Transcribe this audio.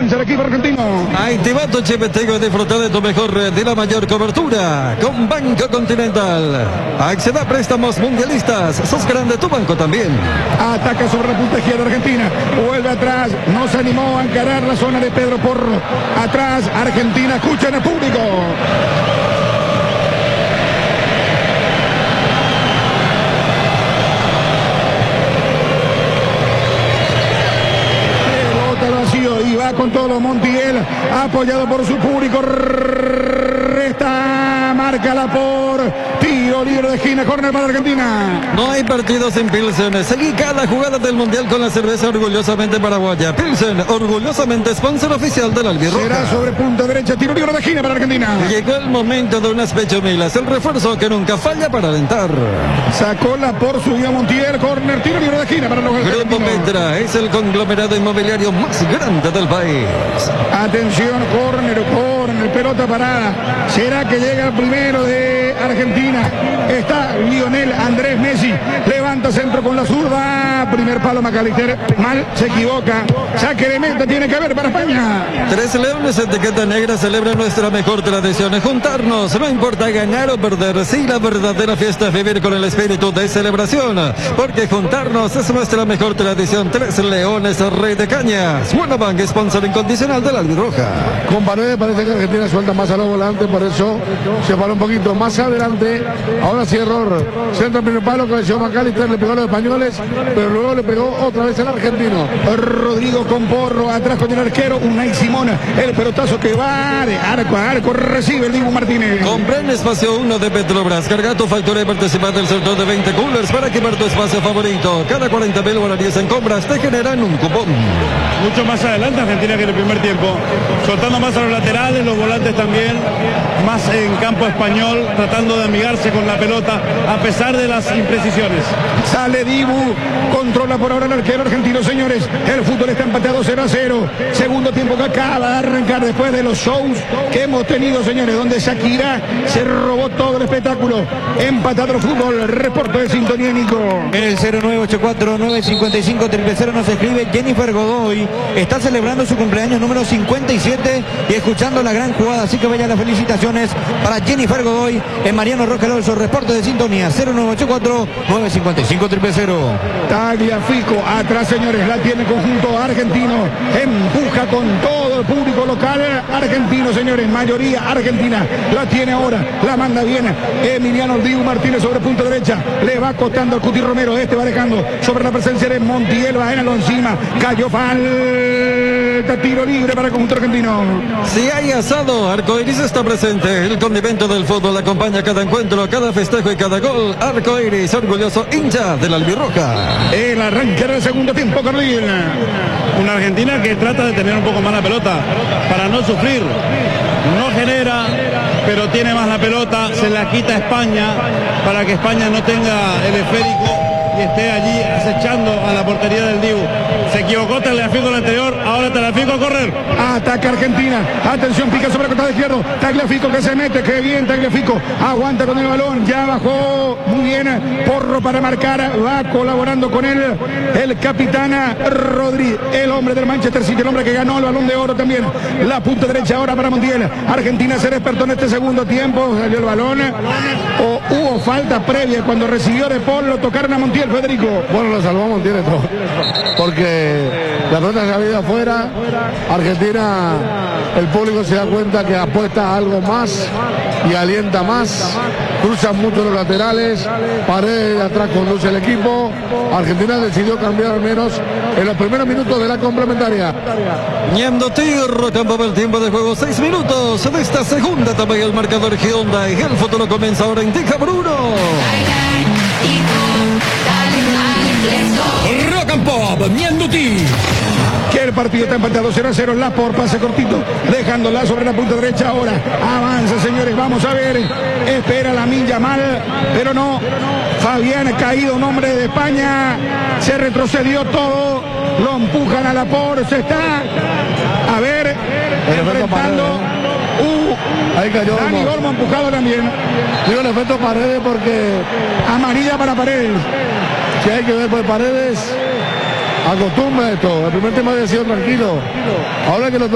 avanza el equipo argentino. Activa tu chip Tigo y disfruta de tu mejor red y la mayor cobertura con Banco Continental. Acceda a préstamos mundialistas. Sos grande tu banco también. Ataca sobre la punta izquierda Argentina. Vuelve atrás. No se animó a encarar la zona de Pedro Porro. Atrás Argentina. Escuchen el público. Y va con todo Montiel, apoyado por su público. Resta, marca la por tiro libre de esquina, córner para Argentina. No hay partido sin Pilsen. Seguí cada jugada del Mundial con la cerveza orgullosamente paraguaya. Pilsen, orgullosamente sponsor oficial del albirroja. Será sobre punta derecha, tiro libre de esquina para Argentina. Llegó el momento de unas pechomilas, el refuerzo que nunca falla para alentar. Sacó la por su día Montiel, córner, tiro libre de esquina para los argentinos. Grupo Metra es el conglomerado inmobiliario más grande del país. Atención, córner, pelota parada. ¿Será que llega el primero de Argentina? Está Lionel Andrés Messi. Levanta centro con la zurda. Primer palo McAllister. Mal, se equivoca. Saque de meta tiene que haber para España. Tres Leones etiqueta negra celebra nuestra mejor tradición. Juntarnos, no importa ganar o perder. Sí, la verdadera fiesta es vivir con el espíritu de celebración. Porque juntarnos es nuestra mejor tradición. Tres Leones, Rey de Cañas. Buenabank, sponsor incondicional del albirroja. Con Paredes parece que Argentina suelta más a los volantes, por eso se paró un poquito más adelante. Ahora sí error. Centro primer palo, cabeció McAllister, le pegó a los españoles, pero luego le pegó otra vez al argentino. Rodrigo con Porro, atrás con el arquero, Unai Simón. El pelotazo que va de arco a arco, recibe el Dibu Martínez. Compra en espacio 1 de Petrobras. Carga tu factura y participa del sorteo de 20 coolers para equipar tu espacio favorito. Cada 40.000 guaraníes en compras te generan un cupón. Mucho más adelante Argentina que en el primer tiempo, soltando más a los laterales, los volantes también, más en campo español, tratando de amigarse con la pelota a pesar de las imprecisiones. Sale Dibu, controla por ahora el arquero argentino, señores. El fútbol está empatado 0-0. Segundo tiempo que acaba de arrancar después de los shows que hemos tenido, señores, donde Shakira se robó todo el espectáculo. Empatado el fútbol, reporte de sintonía, Nico. En el 0984-955-000 nos escribe Jennifer Godoy. Está celebrando su cumpleaños número 57 y escuchando la gran jugada, así que vaya las felicitaciones para Jennifer Godoy en Mariano Roque Alonso, reporte de sintonía 0984-955-000. Tagliafico, atrás, señores, la tiene el conjunto argentino, empuja con todo el público local argentino, señores, mayoría argentina, la tiene ahora, la manda bien Emiliano Dibu Martínez sobre punta derecha, le va costando al Cuti Romero, va dejando sobre la presencia de Montiel, va encima, cayó falta, tiro libre para el conjunto argentino. Si hay asado, Arcoiris está presente. El condimento del fútbol acompaña cada encuentro, cada festejo y cada gol. Arcoiris, orgulloso hincha del albirroja. El arranque del segundo tiempo, Carlín. Una Argentina que trata de tener un poco más la pelota para no sufrir. No genera, pero tiene más la pelota. Se la quita a España para que España no tenga el esférico y esté allí acechando a la portería del Dibu. Se equivocó Tagliafico el anterior, ahora Tagliafico a correr. Ataca Argentina, atención, pica sobre el costado izquierdo, Tagliafico que se mete, qué bien Tagliafico, aguanta con el balón, ya bajó, muy bien, Porro para marcar, va colaborando con él, el capitán Rodri, el hombre del Manchester City, el hombre que ganó el Balón de Oro también, la punta derecha ahora para Montiel. Argentina se despertó en este segundo tiempo, salió el balón, o hubo falta previa cuando recibió de Paul, lo tocaron a Montiel, Federico. Bueno, lo salvó Montiel todo, porque la pelota se ha ido afuera. Argentina, el público se da cuenta que apuesta a algo más y alienta más. Cruzan mucho los laterales, Paredes de atrás conduce el equipo. Argentina decidió cambiar al menos en los primeros minutos de la complementaria. Ñendo Tirro, campo del tiempo de juego, 6 minutos de esta segunda etapa y el marcador Hyundai. El futuro comienza ahora, indica Bruno. Rock and Pop, Ñenduti. Que el partido está empatado 0-0, la por pase cortito, dejándola sobre la punta derecha ahora. Avanza, señores, vamos a ver. Espera la Yamal mal, pero no. Fabián caído, un hombre de España. Se retrocedió todo. Lo empujan a la por. Se está, a ver, enfrentando. Ahí cayó Dani Olmo empujado también. Digo el efecto Paredes porque amarilla para Paredes. Si hay que ver por Paredes, acostumbra esto. El primer tema había sido tranquilo. Ahora que lo